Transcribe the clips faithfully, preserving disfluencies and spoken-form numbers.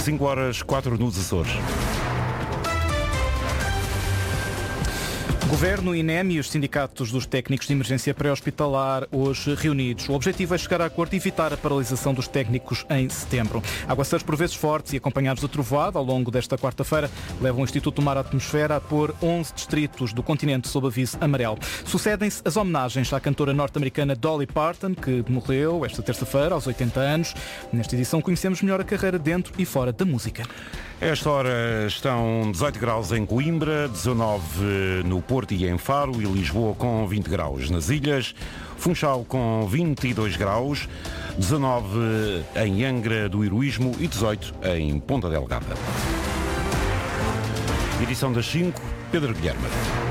cinco horas, quatro nos Açores. Governo, I N E M e os sindicatos dos técnicos de emergência pré-hospitalar hoje reunidos. O objetivo é chegar a acordo e evitar a paralisação dos técnicos em setembro. Aguaceiros por vezes fortes e acompanhados de trovoada ao longo desta quarta-feira levam o Instituto do Mar à Atmosfera a pôr onze distritos do continente sob aviso amarelo. Sucedem-se as homenagens à cantora norte-americana Dolly Parton, que morreu esta terça-feira aos oitenta anos. Nesta edição conhecemos melhor a carreira dentro e fora da música. A esta hora estão dezoito graus em Coimbra, dezanove no Porto e em Faro e Lisboa com vinte graus. Nas ilhas, Funchal com vinte e dois graus, dezanove em Angra do Heroísmo e dezoito em Ponta Delgada. Edição das cinco, Pedro Guilherme.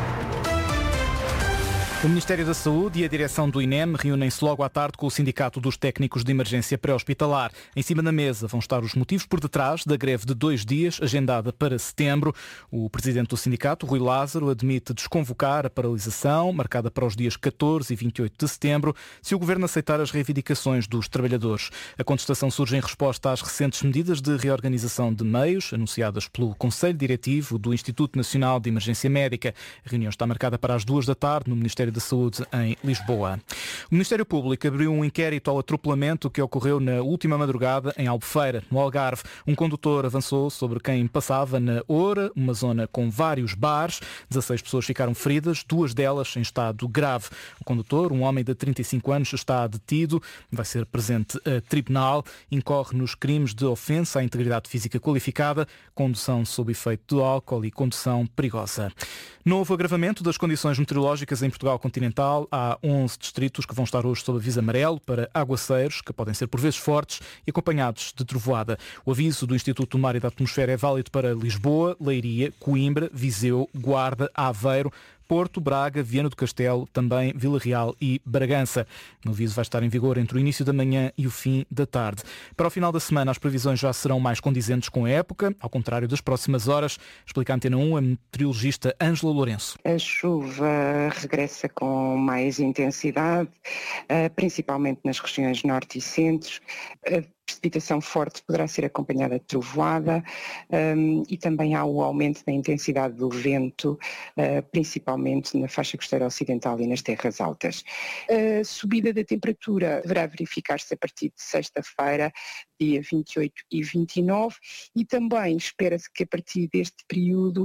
O Ministério da Saúde e a direção do I N E M reúnem-se logo à tarde com o Sindicato dos Técnicos de Emergência Pré-Hospitalar. Em cima da mesa vão estar os motivos por detrás da greve de dois dias, agendada para setembro. O presidente do sindicato, Rui Lázaro, admite desconvocar a paralisação, marcada para os dias catorze e vinte e oito de setembro, se o governo aceitar as reivindicações dos trabalhadores. A contestação surge em resposta às recentes medidas de reorganização de meios, anunciadas pelo Conselho Diretivo do Instituto Nacional de Emergência Médica. A reunião está marcada para as duas da tarde no Ministério da Saúde em Lisboa. O Ministério Público abriu um inquérito ao atropelamento que ocorreu na última madrugada em Albufeira, no Algarve. Um condutor avançou sobre quem passava na Oura, uma zona com vários bares. dezasseis pessoas ficaram feridas, duas delas em estado grave. O condutor, um homem de trinta e cinco anos, está detido, vai ser presente a tribunal, incorre nos crimes de ofensa à integridade física qualificada, condução sob efeito de álcool e condução perigosa. Novo agravamento das condições meteorológicas em Portugal continental. Há onze distritos que vão estar hoje sob aviso amarelo para aguaceiros, que podem ser por vezes fortes e acompanhados de trovoada. O aviso do Instituto do Mar e da Atmosfera é válido para Lisboa, Leiria, Coimbra, Viseu, Guarda, Aveiro, Porto, Braga, Viana do Castelo, também Vila Real e Bragança. O aviso vai estar em vigor entre o início da manhã e o fim da tarde. Para o final da semana, as previsões já serão mais condizentes com a época, ao contrário das próximas horas, explica a Antena um a meteorologista Ângela Lourenço. A chuva regressa com mais intensidade, principalmente nas regiões norte e centro. A precipitação forte poderá ser acompanhada de trovoada um, e também há o aumento da intensidade do vento, uh, principalmente na faixa costeira ocidental e nas terras altas. A subida da temperatura deverá verificar-se a partir de sexta-feira, dia vinte e oito e vinte e nove, e também espera-se que a partir deste período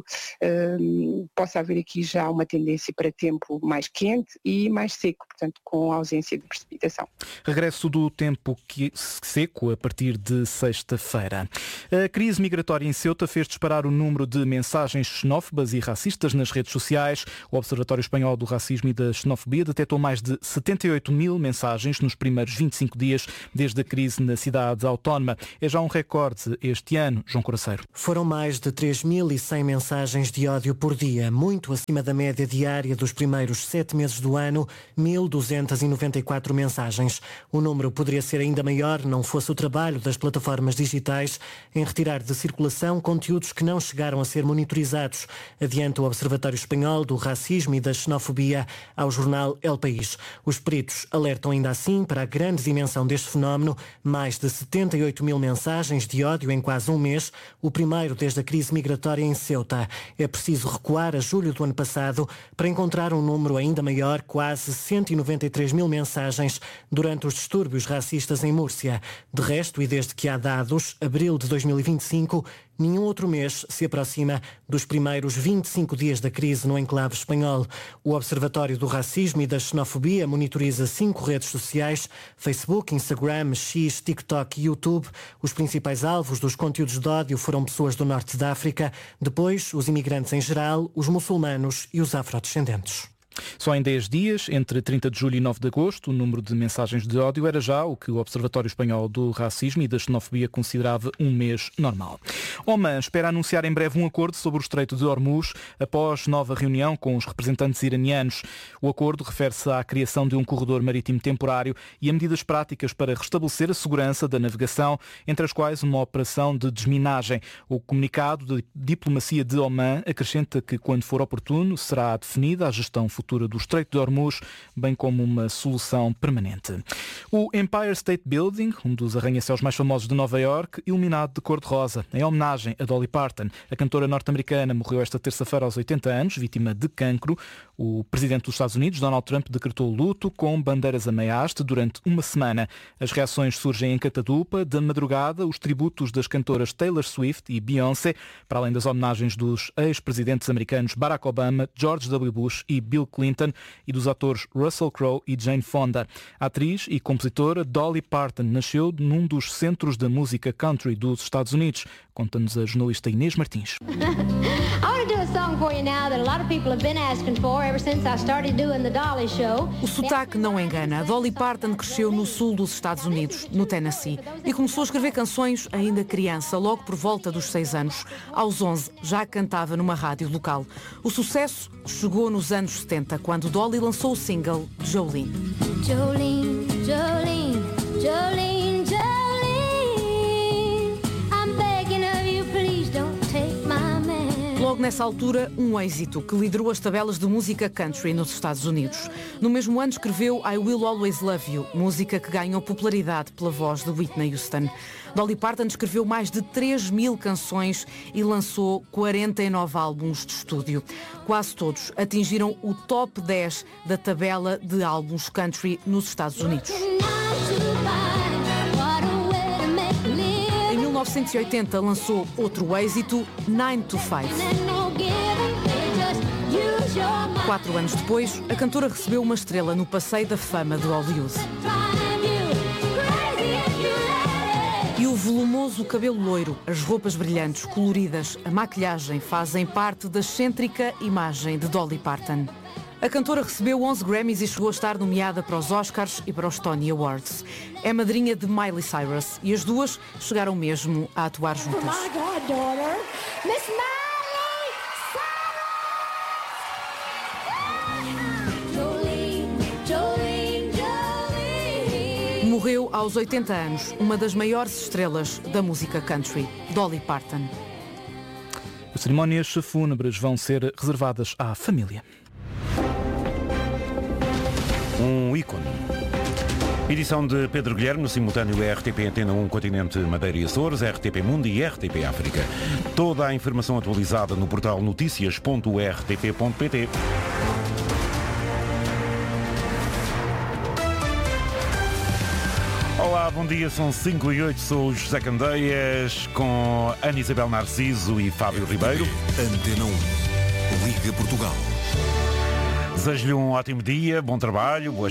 um, possa haver aqui já uma tendência para tempo mais quente e mais seco, portanto com ausência de precipitação. Regresso do tempo que, seco a partir de sexta-feira. A crise migratória em Ceuta fez disparar o número de mensagens xenófobas e racistas nas redes sociais. O Observatório Espanhol do Racismo e da Xenofobia detectou mais de setenta e oito mil mensagens nos primeiros vinte e cinco dias desde a crise na cidade autónoma. É já um recorde este ano, João Coraceiro. Foram mais de três mil e cem mensagens de ódio por dia, muito acima da média diária dos primeiros sete meses do ano, mil duzentas e noventa e quatro mensagens. O número poderia ser ainda maior, não fosse o trabalho das plataformas digitais em retirar de circulação conteúdos que não chegaram a ser monitorizados, adianta o Observatório Espanhol do Racismo e da Xenofobia ao jornal El País. Os peritos alertam ainda assim para a grande dimensão deste fenómeno, mais de setenta e oito mil mensagens de ódio em quase um mês, o primeiro desde a crise migratória em Ceuta. É preciso recuar a julho do ano passado para encontrar um número ainda maior, quase cento e noventa e três mil mensagens durante os distúrbios racistas em Múrcia. De resto, e desde que há dados, abril de dois mil e vinte e cinco, nenhum outro mês se aproxima dos primeiros vinte e cinco dias da crise no enclave espanhol. O Observatório do Racismo e da Xenofobia monitoriza cinco redes sociais: Facebook, Instagram, X, TikTok e YouTube. Os principais alvos dos conteúdos de ódio foram pessoas do norte da África, depois os imigrantes em geral, os muçulmanos e os afrodescendentes. Só em dez dias, entre trinta de julho e nove de agosto, o número de mensagens de ódio era já o que o Observatório Espanhol do Racismo e da Xenofobia considerava um mês normal. Oman espera anunciar em breve um acordo sobre o Estreito de Hormuz após nova reunião com os representantes iranianos. O acordo refere-se à criação de um corredor marítimo temporário e a medidas práticas para restabelecer a segurança da navegação, entre as quais uma operação de desminagem. O comunicado de diplomacia de Oman acrescenta que, quando for oportuno, será definida a gestão futura abertura do Estreito de Hormuz, bem como uma solução permanente. O Empire State Building, um dos arranha-céus mais famosos de Nova Iorque, iluminado de cor-de-rosa, em homenagem a Dolly Parton. A cantora norte-americana morreu esta terça-feira aos oitenta anos, vítima de cancro. O presidente dos Estados Unidos, Donald Trump, decretou luto com bandeiras a meia haste durante uma semana. As reações surgem em catadupa. Da madrugada, os tributos das cantoras Taylor Swift e Beyoncé, para além das homenagens dos ex-presidentes americanos Barack Obama, George W. Bush e Bill Clinton e dos atores Russell Crowe e Jane Fonda. A atriz e compositora Dolly Parton nasceu num dos centros da música country dos Estados Unidos. Conta-nos a jornalista Inês Martins. O sotaque não engana. Dolly Parton cresceu no sul dos Estados Unidos, no Tennessee, e começou a escrever canções ainda criança, logo por volta dos seis anos. Aos onze, já cantava numa rádio local. O sucesso chegou nos anos setenta, quando Dolly lançou o single Jolene. Jolene, Jolene, Jolene, Jolene, I'm begging of you, please don't take my man. Logo nessa altura, um êxito que liderou as tabelas de música country nos Estados Unidos. No mesmo ano escreveu I Will Always Love You, música que ganhou popularidade pela voz de Whitney Houston. Dolly Parton escreveu mais de três mil canções e lançou quarenta e nove álbuns de estúdio. Quase todos atingiram o top dez da tabela de álbuns country nos Estados Unidos. Em mil novecentos e oitenta lançou outro êxito, nine to five. Quatro anos depois, a cantora recebeu uma estrela no Passeio da Fama de Hollywood. E o volumoso cabelo loiro, as roupas brilhantes, coloridas, a maquilhagem fazem parte da excêntrica imagem de Dolly Parton. A cantora recebeu onze Grammys e chegou a estar nomeada para os Oscars e para os Tony Awards. É madrinha de Miley Cyrus e as duas chegaram mesmo a atuar juntas. Oh my God, daughter, Miss Miley Cyrus! Jolene, Jolene, Jolene. Morreu aos oitenta anos, uma das maiores estrelas da música country, Dolly Parton. As cerimónias fúnebres vão ser reservadas à família. Um ícone. Edição de Pedro Guilherme, no simultâneo R T P Antena um, Continente Madeira e Açores, R T P Mundo e R T P África. Toda a informação atualizada no portal notícias ponto r t p ponto p t. Olá, bom dia, são cinco e oito, sou o José Candeias, com Ana Isabel Narciso e Fábio Ribeiro. Antena um, Liga Portugal. Desejo-lhe um ótimo dia, bom trabalho, boas